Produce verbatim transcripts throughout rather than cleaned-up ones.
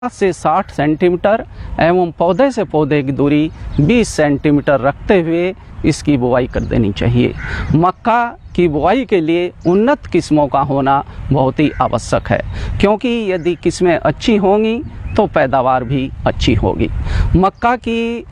से साठ सेंटीमीटर एवं पौधे से पौधे की दूरी बीस सेंटीमीटर रखते हुए इसकी बुआई कर देनी चाहिए। मक्का की बुआई के लिए उन्नत किस्मों का होना बहुत ही आवश्यक है, क्योंकि यदि किस्में अच्छी होंगी तो पैदावार भी अच्छी होगी। मक्का की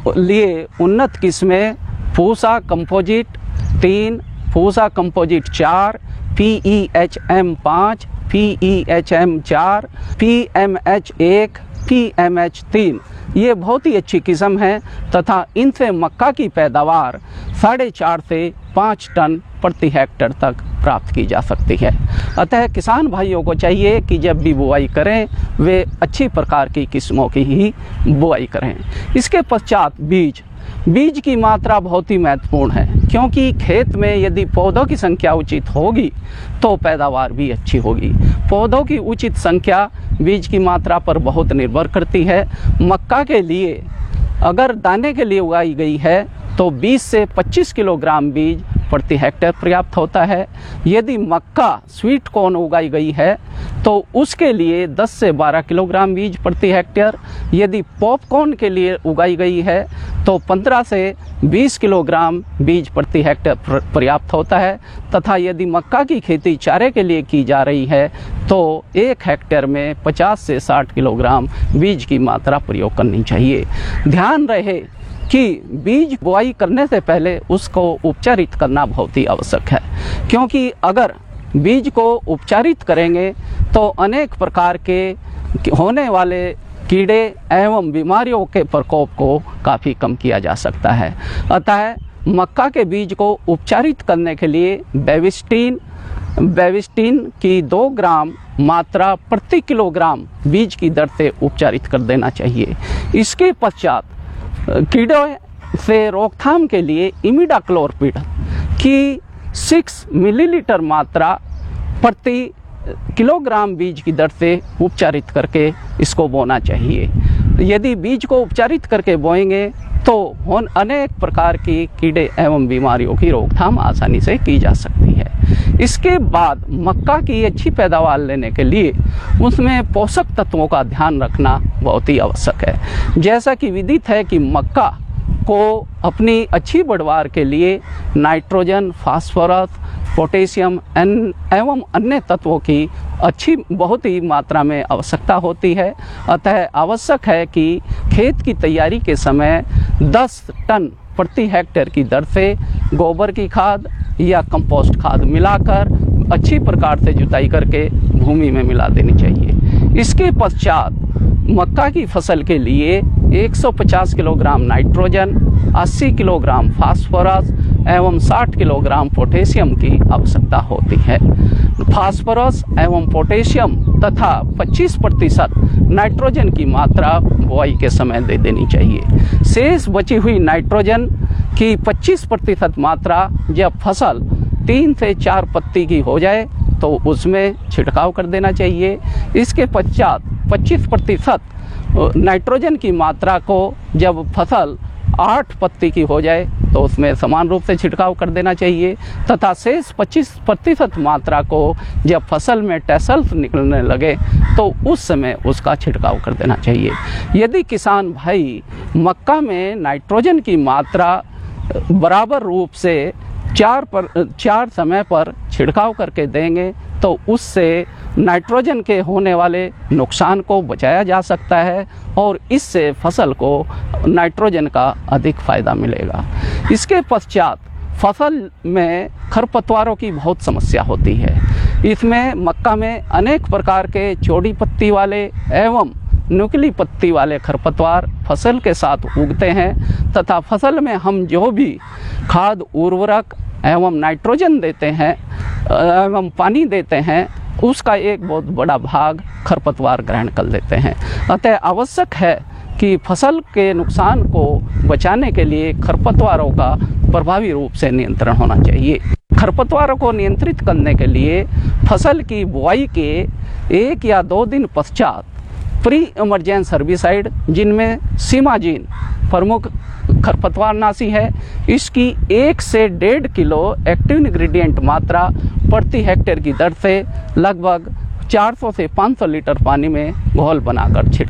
लिए उन्नत किस्में पूसा कंपोजिट तीन, पूसा कंपोजिट चार, पी ई एच एम पाँच, पी ई एच एम चार, पी एम एच एक, पी एम एच तीन, ये बहुत ही अच्छी किस्म है तथा इनसे मक्का की पैदावार साढ़े चार से पाँच टन प्रति हेक्टेयर तक प्राप्त की जा सकती है। अतः किसान भाइयों को चाहिए कि जब भी बुआई करें वे अच्छी प्रकार की किस्मों की ही बुआई करें। इसके पश्चात बीज बीज की मात्रा बहुत ही महत्वपूर्ण है, क्योंकि खेत में यदि पौधों की संख्या उचित होगी तो पैदावार भी अच्छी होगी। पौधों की उचित संख्या बीज की मात्रा पर बहुत निर्भर करती है। मक्का के लिए अगर दाने के लिए उगाई गई है तो बीस से पच्चीस किलोग्राम बीज प्रति हेक्टेयर पर्याप्त होता है। यदि मक्का स्वीट कॉर्न उगाई गई है तो उसके लिए दस से बारह किलोग्राम बीज प्रति हेक्टेयर, यदि पॉपकॉर्न के लिए उगाई गई है तो पंद्रह से बीस किलोग्राम बीज प्रति हेक्टेयर पर्याप्त होता है तथा यदि मक्का की खेती चारे के लिए की जा रही है तो एक हेक्टेयर में पचास से साठ किलोग्राम बीज की मात्रा प्रयोग करनी चाहिए। ध्यान रहे कि बीज बुआई करने से पहले उसको उपचारित करना बहुत ही आवश्यक है, क्योंकि अगर बीज को उपचारित करेंगे तो अनेक प्रकार के होने वाले कीड़े एवं बीमारियों के प्रकोप को काफ़ी कम किया जा सकता है। अतः मक्का के बीज को उपचारित करने के लिए बेविस्टीन बेविस्टीन की दो ग्राम मात्रा प्रति किलोग्राम बीज की दर से उपचारित कर देना चाहिए। इसके पश्चात कीड़ों से रोकथाम के लिए इमिडाक्लोप्रिड की छह मिलीलीटर मात्रा प्रति किलोग्राम बीज की दर से उपचारित करके इसको बोना चाहिए। यदि बीज को उपचारित करके बोएंगे तो उन अनेक प्रकार की कीड़े एवं बीमारियों की रोकथाम आसानी से की जा सकती है। इसके बाद मक्का की अच्छी पैदावार लेने के लिए उसमें पोषक तत्वों का ध्यान रखना बहुत ही आवश्यक है। जैसा कि विदित है कि मक्का को अपनी अच्छी पैदावार के लिए नाइट्रोजन, फास्फोरस, पोटेशियम एवं अन्य तत्वों की अच्छी बहुत ही मात्रा में आवश्यकता होती है। अतः आवश्यक है कि खेत की तैयारी के समय दस टन प्रति हेक्टेयर की दर से गोबर की खाद या कंपोस्ट खाद मिलाकर अच्छी प्रकार से जुताई करके भूमि में मिला देनी चाहिए। इसके पश्चात मक्का की फसल के लिए एक सौ पचास किलोग्राम नाइट्रोजन, अस्सी किलोग्राम फास्फोरस एवं साठ किलोग्राम पोटेशियम की आवश्यकता होती है। फास्फोरस एवं पोटेशियम तथा पच्चीस प्रतिशत नाइट्रोजन की मात्रा बुआई के समय दे देनी चाहिए। शेष बची हुई नाइट्रोजन की पच्चीस प्रतिशत मात्रा जब फसल तीन से चार पत्ती की हो जाए तो उसमें छिड़काव कर देना चाहिए। इसके पश्चात पच्चीस प्रतिशत नाइट्रोजन की मात्रा को जब फसल आठ पत्ती की हो जाए तो उसमें समान रूप से छिड़काव कर देना चाहिए तथा शेष पच्चीस प्रतिशत मात्रा को जब फसल में टैसल्स निकलने लगे तो उस समय उसका छिड़काव कर देना चाहिए। यदि किसान भाई मक्का में नाइट्रोजन की मात्रा बराबर रूप से चार पर चार समय पर छिड़काव करके देंगे तो उससे नाइट्रोजन के होने वाले नुकसान को बचाया जा सकता है और इससे फसल को नाइट्रोजन का अधिक फ़ायदा मिलेगा। इसके पश्चात फसल में खरपतवारों की बहुत समस्या होती है। इसमें मक्का में अनेक प्रकार के चौड़ी पत्ती वाले एवं नुकीली पत्ती वाले खरपतवार फसल के साथ उगते हैं तथा फसल में हम जो भी खाद, उर्वरक एवं नाइट्रोजन देते हैं एवं पानी देते हैं उसका एक बहुत बड़ा भाग खरपतवार ग्रहण कर लेते हैं। अतः आवश्यक है कि फसल के नुकसान को बचाने के लिए खरपतवारों का प्रभावी रूप से नियंत्रण होना चाहिए। खरपतवारों को नियंत्रित करने के लिए फसल की बुआई के एक या दो दिन पश्चात प्री इमरजेंस हर्बिसाइड, जिनमें सीमाजीन प्रमुख खरपतवारनाशी है, इसकी एक से डेढ़ किलो एक्टिव इंग्रेडिएंट मात्रा प्रति हेक्टेयर की दर से लगभग चार सौ से पाँच सौ लीटर पानी में घोल बनाकर छिड़कें।